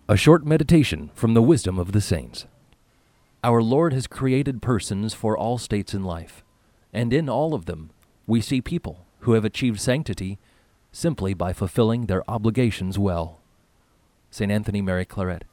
A short meditation from the wisdom of the saints. Our Lord has created persons for all states in life, and in all of them we see people who have achieved sanctity simply by fulfilling their obligations well. St. Anthony Mary Claret.